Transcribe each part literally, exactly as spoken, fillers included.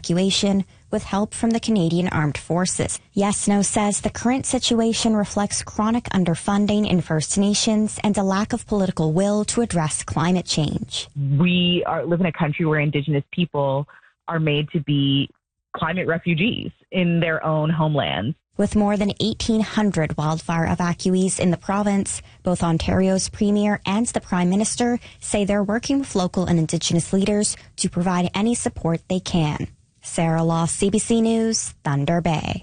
evacuation with help from the Canadian Armed Forces. Yesno says the current situation reflects chronic underfunding in First Nations and a lack of political will to address climate change. We are, live in a country where Indigenous people are made to be climate refugees in their own homelands. With more than eighteen hundred wildfire evacuees in the province, both Ontario's Premier and the Prime Minister say they're working with local and Indigenous leaders to provide any support they can. Sarah Law, C B C News, Thunder Bay.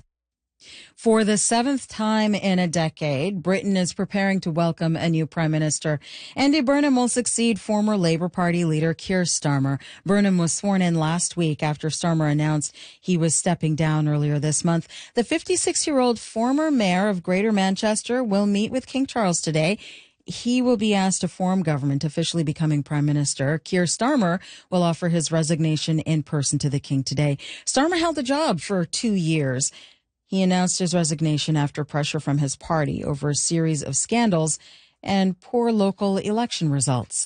For the seventh time in a decade, Britain is preparing to welcome a new prime minister. Andy Burnham will succeed former Labour Party leader Keir Starmer. Burnham was sworn in last week after Starmer announced he was stepping down earlier this month. The fifty-six-year-old former mayor of Greater Manchester will meet with King Charles today. He will be asked to form government, officially becoming prime minister. Keir Starmer will offer his resignation in person to the king today. Starmer held the job for two years. He announced his resignation after pressure from his party over a series of scandals and poor local election results.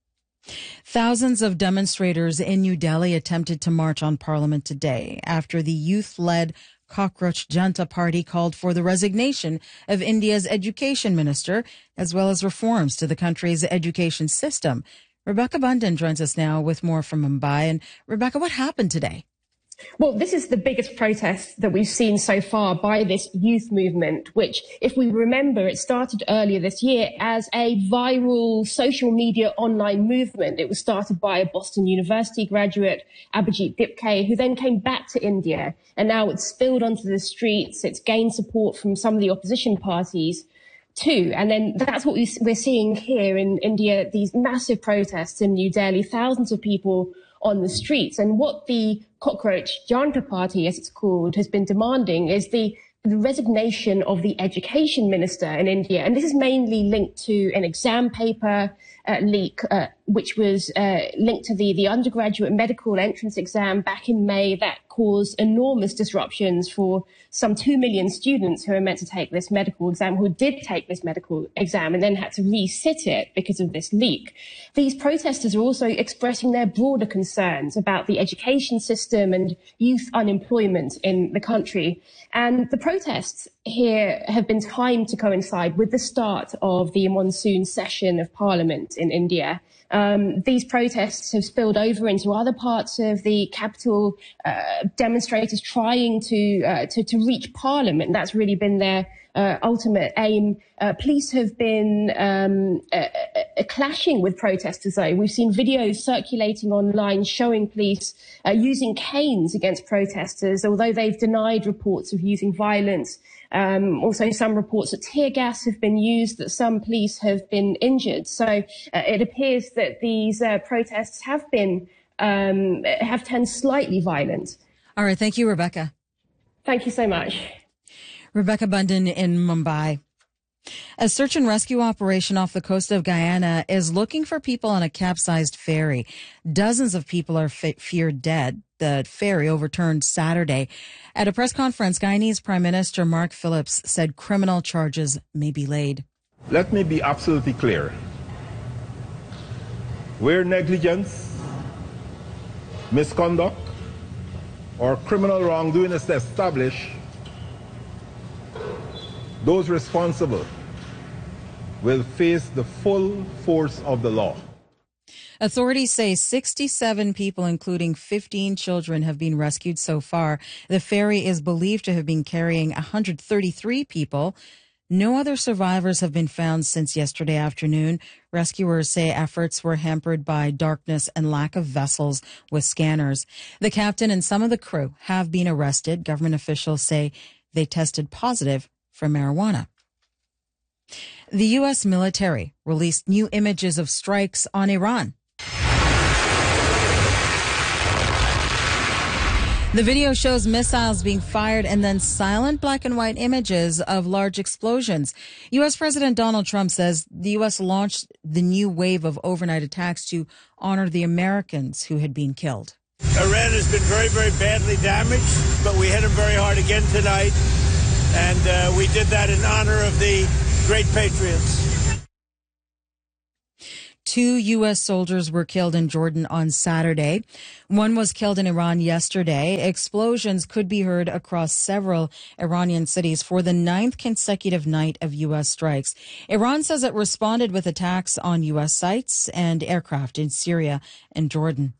Thousands of demonstrators in New Delhi attempted to march on Parliament today after the youth-led Cockroach Janta Party called for the resignation of India's education minister, as well as reforms to the country's education system. Rebecca Bundan joins us now with more from Mumbai. And Rebecca, what happened today? Well, this is the biggest protest that we've seen so far by this youth movement, which, if we remember, it started earlier this year as a viral social media online movement. It was started by a Boston University graduate, Abhijit Dipke, who then came back to India, and now it's spilled onto the streets. It's gained support from some of the opposition parties too. And then that's what we're seeing here in India, these massive protests in New Delhi, thousands of people on the streets. And what the Cockroach Janta Party, as it's called, has been demanding is the, the resignation of the education minister in India. And this is mainly linked to an exam paper uh, leak, uh, which was uh, linked to the, the undergraduate medical entrance exam back in May that caused enormous disruptions for some two million students who are meant to take this medical exam, who did take this medical exam and then had to resit it because of this leak. These protesters are also expressing their broader concerns about the education system and youth unemployment in the country. And the protests here have been timed to coincide with the start of the monsoon session of Parliament in India. Um, these protests have spilled over into other parts of the capital, uh, demonstrators trying to, uh, to, to reach Parliament. That's really been their uh, ultimate aim. Uh, police have been um, uh, uh, clashing with protesters, though. We've seen videos circulating online showing police uh, using canes against protesters, although they've denied reports of using violence. Um, also, some reports that tear gas have been used, that some police have been injured. So uh, it appears that these uh, protests have been um, have turned slightly violent. All right. Thank you, Rebecca. Thank you so much. Rebecca Bundan in Mumbai. A search and rescue operation off the coast of Guyana is looking for people on a capsized ferry. Dozens of people are fe- feared dead. The ferry overturned Saturday. At a press conference, Guyanese Prime Minister Mark Phillips said criminal charges may be laid. Let me be absolutely clear. Where negligence, misconduct, or criminal wrongdoing is established, those responsible will face the full force of the law. Authorities say sixty-seven people, including fifteen children, have been rescued so far. The ferry is believed to have been carrying one hundred thirty-three people. No other survivors have been found since yesterday afternoon. Rescuers say efforts were hampered by darkness and lack of vessels with scanners. The captain and some of the crew have been arrested. Government officials say they tested positive for marijuana. The U S military released new images of strikes on Iran. The video shows missiles being fired and then silent black and white images of large explosions. U S. President Donald Trump says the U S launched the new wave of overnight attacks to honor the Americans who had been killed. Iran has been very, very badly damaged, but we hit them very hard again tonight. And uh, we did that in honor of the great patriots. Two U S soldiers were killed in Jordan on Saturday. One was killed in Iran yesterday. Explosions could be heard across several Iranian cities for the ninth consecutive night of U S strikes. Iran says it responded with attacks on U S sites and aircraft in Syria and Jordan.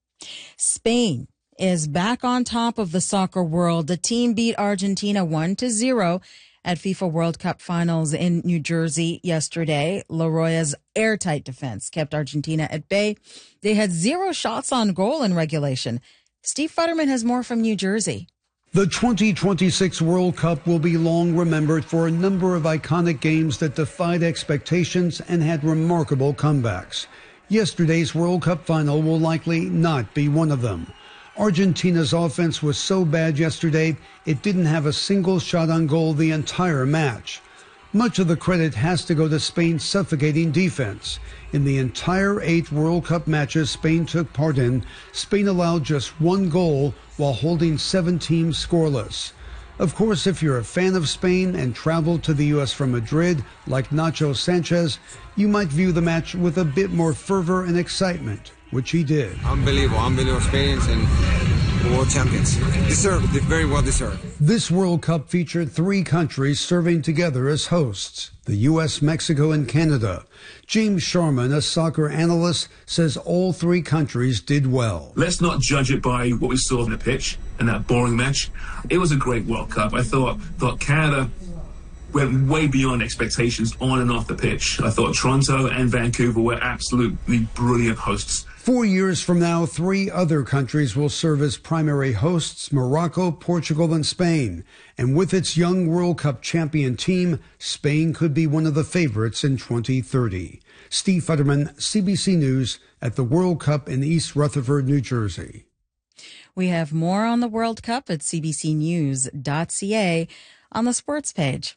Spain is back on top of the soccer world. The team beat Argentina one to zero at FIFA World Cup finals in New Jersey yesterday. La Roya's airtight defense kept Argentina at bay. They had zero shots on goal in regulation. Steve Futterman has more from New Jersey. The twenty twenty-six World Cup will be long remembered for a number of iconic games that defied expectations and had remarkable comebacks. Yesterday's World Cup final will likely not be one of them. Argentina's offense was so bad yesterday, it didn't have a single shot on goal the entire match. Much of the credit has to go to Spain's suffocating defense. In the entire eight World Cup matches Spain took part in, Spain allowed just one goal while holding seven teams scoreless. Of course, if you're a fan of Spain and traveled to the U S from Madrid, like Nacho Sanchez, you might view the match with a bit more fervor and excitement, which he did. Unbelievable, unbelievable experience and world champions. Deserved, very well deserved. This World Cup featured three countries serving together as hosts, the U S, Mexico, and Canada. James Sharman, a soccer analyst, says all three countries did well. Let's not judge it by what we saw on the pitch in that boring match. It was a great World Cup. I thought, thought Canada went way beyond expectations on and off the pitch. I thought Toronto and Vancouver were absolutely brilliant hosts. Four years from now, three other countries will serve as primary hosts, Morocco, Portugal, and Spain. And with its young World Cup champion team, Spain could be one of the favorites in twenty thirty. Steve Futterman, C B C News, at the World Cup in East Rutherford, New Jersey. We have more on the World Cup at c b c news dot c a on the sports page.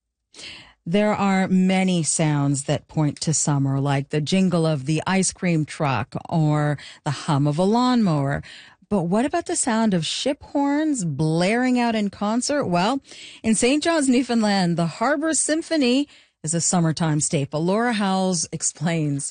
There are many sounds that point to summer, like the jingle of the ice cream truck or the hum of a lawnmower. But what about the sound of ship horns blaring out in concert? Well, in Saint John's, Newfoundland, the Harbor Symphony is a summertime staple. Laura Howells explains.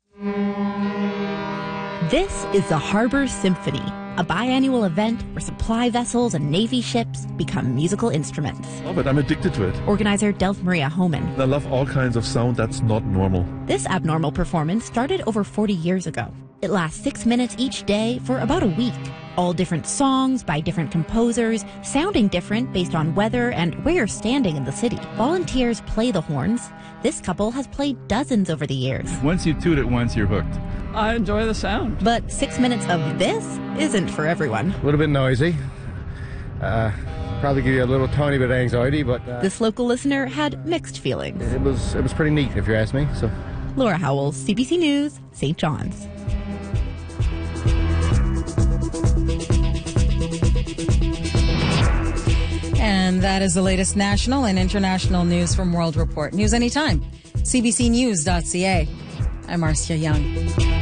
This is the Harbor Symphony, a biannual event where supply vessels and Navy ships become musical instruments. Oh, but I'm addicted to it. Organizer Delph Maria Homan. I love all kinds of sound that's not normal. This abnormal performance started over forty years ago. It lasts six minutes each day for about a week. All different songs by different composers, sounding different based on weather and where you're standing in the city. Volunteers play the horns. This couple has played dozens over the years. Once you toot it once, you're hooked. I enjoy the sound. But six minutes of this isn't for everyone. A little bit noisy. Uh, probably give you a little tiny bit of anxiety, but... Uh, this local listener had mixed feelings. It was, it was pretty neat, if you ask me. So, Laura Howells, C B C News, Saint John's. And that is the latest national and international news from World Report. News anytime, c b c news dot c a. I'm Marcia Young.